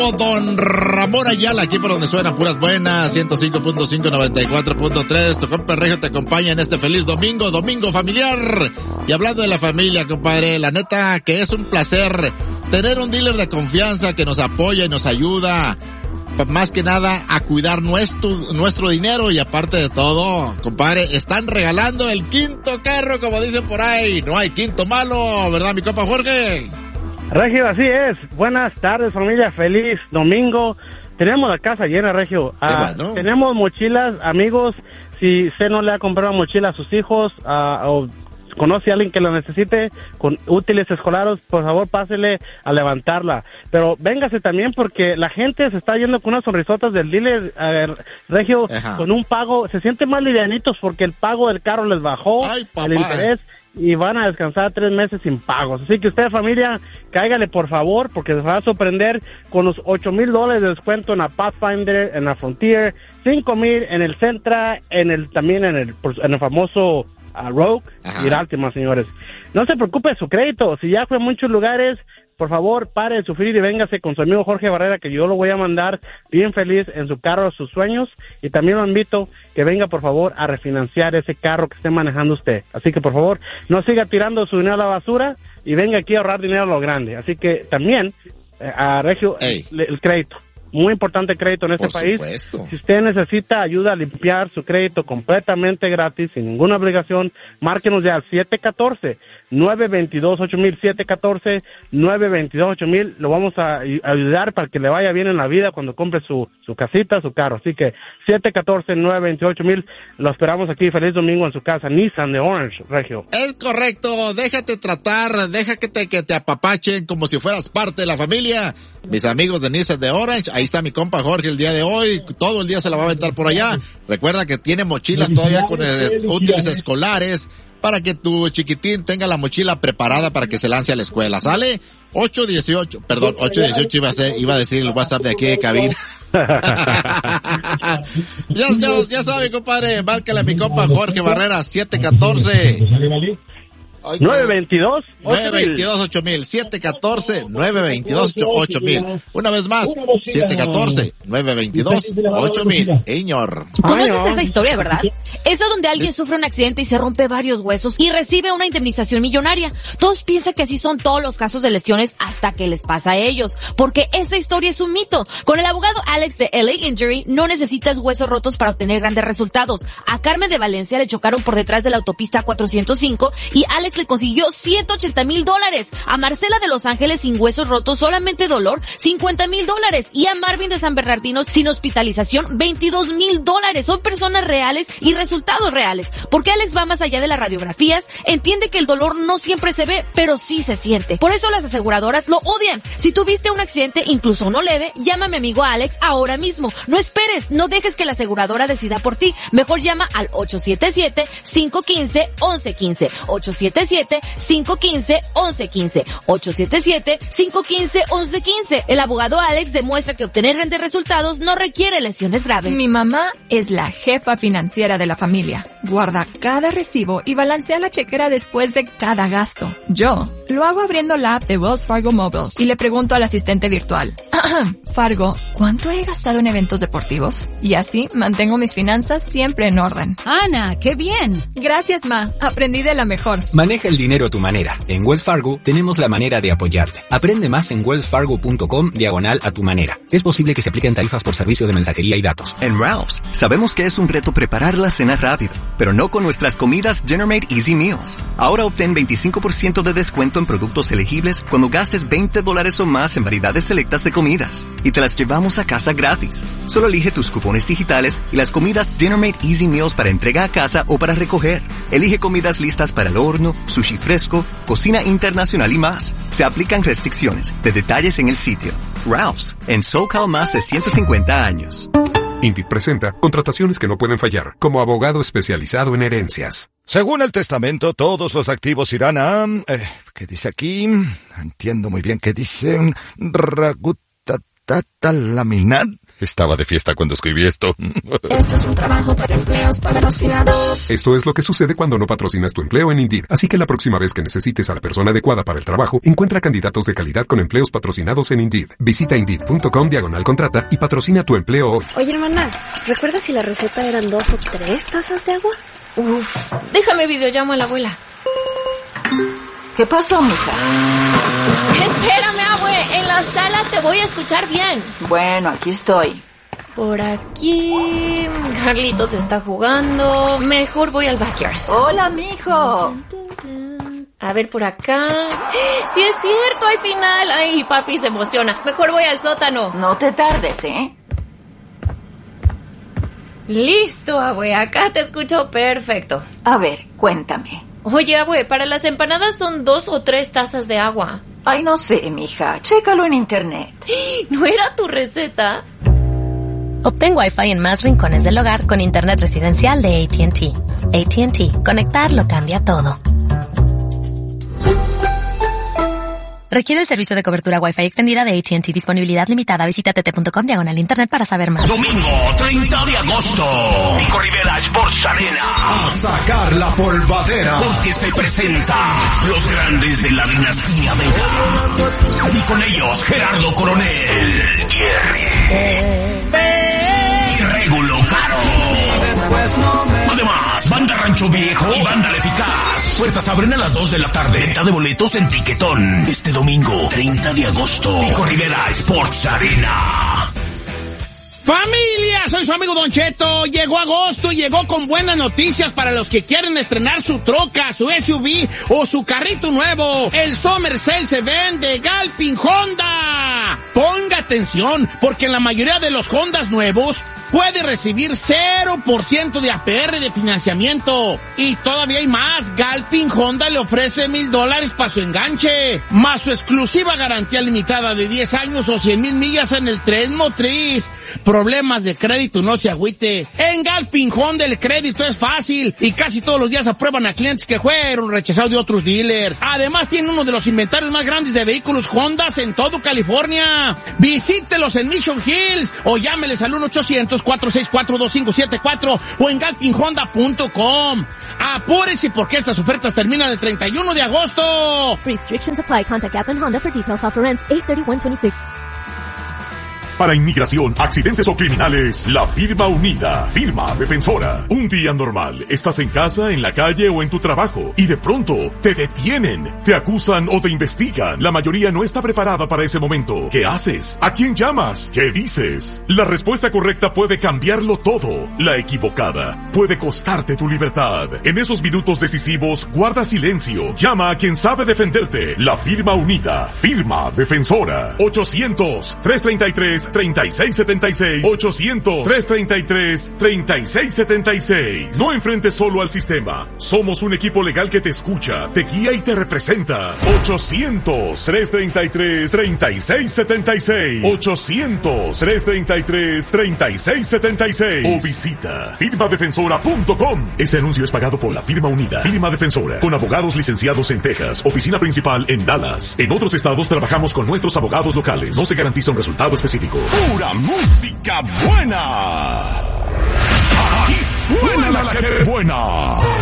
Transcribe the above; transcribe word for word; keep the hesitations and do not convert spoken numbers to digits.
Don Ramón Ayala, aquí por donde suenan puras buenas, ciento cinco punto cinco, noventa y cuatro punto tres. Tu compa Regio te acompaña en este feliz domingo, domingo familiar. Y hablando de la familia, compadre, la neta que es un placer tener un dealer de confianza que nos apoya y nos ayuda, más que nada, a cuidar nuestro, nuestro dinero. Y aparte de todo, compadre, están regalando el quinto carro, como dicen por ahí. No hay quinto malo, ¿verdad, mi compa Jorge? Regio, así es. Buenas tardes, familia. Feliz domingo. Tenemos la casa llena, Regio. Ah, bueno. Tenemos mochilas, amigos. Si usted no le ha comprado mochila a sus hijos, ah, o conoce a alguien que la necesite con útiles escolares, por favor, pásele a levantarla. Pero véngase también porque la gente se está yendo con unas sonrisotas del dealer, eh, Regio, Ajá. con un pago. Se sienten más livianitos porque el pago del carro les bajó. Ay, el interés. Y van a descansar tres meses sin pagos. Así que usted, familia, cáigale por favor, porque se va a sorprender con los ocho mil dólares de descuento en la Pathfinder, en la Frontier, cinco mil en el Sentra, en el también en el, en el famoso uh, Rogue Ajá. y el Altima, señores. No se preocupe de su crédito. Si ya fue a muchos lugares, por favor, pare de sufrir y véngase con su amigo Jorge Barrera, que yo lo voy a mandar bien feliz en su carro a sus sueños. Y también lo invito que venga, por favor, a refinanciar ese carro que esté manejando usted. Así que, por favor, no siga tirando su dinero a la basura y venga aquí a ahorrar dinero a lo grande. Así que también, eh, a Regio, el, el crédito. Muy importante crédito en este Por país. Supuesto. Si usted necesita ayuda a limpiar su crédito completamente gratis, sin ninguna obligación, márquenos ya al siete uno cuatro, nueve dos dos, ocho mil, siete uno cuatro, nueve dos dos, ocho mil. Lo vamos a ayudar para que le vaya bien en la vida cuando compre su, su casita, su carro. Así que siete uno cuatro, nueve dos ocho mil. Lo esperamos aquí. Feliz domingo en su casa. Nissan de Orange, Regio. Es correcto. Déjate tratar, deja que te, que te apapachen como si fueras parte de la familia. Mis amigos de Nissan de Orange, ahí está mi compa Jorge el día de hoy, todo el día se la va a aventar por allá. Recuerda que tiene mochilas todavía con eh, útiles escolares para que tu chiquitín tenga la mochila preparada para que se lance a la escuela, ¿sale? ocho dieciocho, perdón, ocho dieciocho iba a ser, iba a decir el WhatsApp de aquí de cabina. ya, ya, ya sabe, compadre, márcale a mi compa Jorge Barrera, siete uno cuatro. nueve dos dos, nueve dos dos, ocho mil, siete uno cuatro, nueve dos dos, ocho mil. Una vez más, siete uno cuatro, nueve dos dos, ocho mil. Señor. ¿Conoces esa historia, verdad? Esa donde alguien sufre un accidente y se rompe varios huesos y recibe una indemnización millonaria. Todos piensan que así son todos los casos de lesiones hasta que les pasa a ellos, porque esa historia es un mito. Con el abogado Alex de L A Injury no necesitas huesos rotos para obtener grandes resultados. A Carmen de Valencia le chocaron por detrás de la autopista cuatrocientos cinco y Alex le consiguió ciento ochenta mil dólares. A Marcela de Los Ángeles sin huesos rotos, solamente dolor, cincuenta mil dólares. Y a Marvin de San Bernardino sin hospitalización, veintidós mil dólares. Son personas reales y resultados reales. Porque Alex va más allá de las radiografías, entiende que el dolor no siempre se ve, pero sí se siente. Por eso las aseguradoras lo odian. Si tuviste un accidente, incluso uno leve, llama a mi amigo Alex ahora mismo. No esperes, no dejes que la aseguradora decida por ti. Mejor llama al ocho siete siete, cinco uno cinco, uno uno uno cinco. ocho siete siete, cinco uno cinco, uno uno uno cinco. ocho siete siete, cinco uno cinco, uno uno uno cinco. El abogado Alex demuestra que obtener grandes resultados no requiere lesiones graves. Mi mamá es la jefa financiera de la familia. Guarda cada recibo y balancea la chequera después de cada gasto. Yo lo hago abriendo la app de Wells Fargo Mobile y le pregunto al asistente virtual. Fargo, ¿cuánto he gastado en eventos deportivos? Y así mantengo mis finanzas siempre en orden. Ana, ¡qué bien! Gracias, ma. Aprendí de la mejor. Maneja el dinero a tu manera. En Wells Fargo tenemos la manera de apoyarte. Aprende más en wellsfargo.com diagonal a tu manera. Es posible que se apliquen tarifas por servicio de mensajería y datos. En Ralph's, sabemos que es un reto preparar la cena rápido, pero no con nuestras comidas Generate Easy Meals. Ahora obtén veinticinco por ciento de descuento en productos elegibles cuando gastes veinte dólares o más en variedades selectas de comidas. Y te las llevamos a casa gratis. Solo elige tus cupones digitales y las comidas Generate Easy Meals para entrega a casa o para recoger. Elige comidas listas para el horno, sushi fresco, cocina internacional y más. Se aplican restricciones. De detalles en el sitio. Ralph's, en SoCal más de ciento cincuenta años. Indeed presenta contrataciones que no pueden fallar, como abogado especializado en herencias. Según el testamento, todos los activos irán a... Eh, ¿Qué dice aquí? Entiendo muy bien qué dice. Ragutatata laminat. Estaba de fiesta cuando escribí esto. Esto es un trabajo para empleos patrocinados. Esto es lo que sucede cuando no patrocinas tu empleo en Indeed. Así que la próxima vez que necesites a la persona adecuada para el trabajo, encuentra candidatos de calidad con empleos patrocinados en Indeed. Visita Indeed.com diagonal contrata y patrocina tu empleo hoy. Oye, hermana, ¿recuerdas si la receta eran dos o tres tazas de agua? Uf, déjame videollamo a la abuela. ¿Qué pasó, mija? Espérame, abue, en la sala te voy a escuchar bien. Bueno, aquí estoy. Por aquí... Carlitos está jugando. Mejor voy al backyard. Hola, mijo. A ver, por acá... ¡Sí es cierto, al final! Ay, papi se emociona. Mejor voy al sótano. No te tardes, ¿eh? Listo, abue, acá te escucho perfecto. A ver, cuéntame. Oye, abue, para las empanadas son dos o tres tazas de agua. Ay, no sé, mija. Chécalo en internet. ¿No era tu receta? Obtén Wi-Fi en más rincones del hogar con internet residencial de A T and T. A T and T. Conectar lo cambia todo. Requiere el servicio de cobertura Wi-Fi extendida de A T and T. Disponibilidad limitada. Visita tt.com diagonal internet para saber más. Domingo treinta de agosto. Pico Rivera Sports Arena. A sacar la polvadera. Porque se presenta los grandes de la dinastía Vega. Y con ellos Gerardo Coronel, Jerry y Regulo Caro. Además, Banda Rancho Viejo y Banda La Eficaz. Puertas abren a las dos de la tarde. Venta de boletos en Tiquetón. Este domingo, treinta de agosto. Pico Rivera Sports Arena. ¡Familia! Soy su amigo Don Cheto. Llegó agosto y llegó con buenas noticias para los que quieren estrenar su troca, su S U V o su carrito nuevo. El Summer Sale se vende Galpin Honda. Ponga atención, porque en la mayoría de los Hondas nuevos puede recibir cero por ciento de A P R de financiamiento. Y todavía hay más. Galpin Honda le ofrece mil dólares para su enganche, más su exclusiva garantía limitada de diez años o cien mil millas en el tren motriz. Problemas de crédito, no se agüite. En Galpin Honda el crédito es fácil y casi todos los días aprueban a clientes que fueron rechazados de otros dealers. Además tiene uno de los inventarios más grandes de vehículos Honda en todo California. Visítelos en Mission Hills o llámeles al uno ochocientos, cuatro seis cuatro, dos cinco siete cuatro o en galpin honda punto com. Apúrense porque estas ofertas terminan el treinta y uno de agosto. Restrictions apply. Contact Galpin Honda for details. Offer ends eight thirty-one twenty-six. Para inmigración, accidentes o criminales, la firma unida, firma defensora. Un día normal, estás en casa, en la calle o en tu trabajo y de pronto te detienen, te acusan o te investigan. La mayoría no está preparada para ese momento. ¿Qué haces? ¿A quién llamas? ¿Qué dices? La respuesta correcta puede cambiarlo todo. La equivocada puede costarte tu libertad. En esos minutos decisivos, guarda silencio. Llama a quien sabe defenderte. La firma unida, firma defensora. ochocientos, trescientos treinta y tres, treinta y seis setenta y seis. ochocientos, trescientos treinta y tres, treinta y seis setenta y seis. No enfrentes solo al sistema. Somos un equipo legal que te escucha, te guía y te representa. ochocientos, trescientos treinta y tres, treinta y seis setenta y seis. ochocientos, trescientos treinta y tres, treinta y seis setenta y seis. O visita firma defensora punto com. Este anuncio es pagado por la firma unida. Firma defensora, con abogados licenciados en Texas. Oficina principal en Dallas. En otros estados trabajamos con nuestros abogados locales. No se garantiza un resultado específico. ¡Pura música buena! Aquí suena la que buena.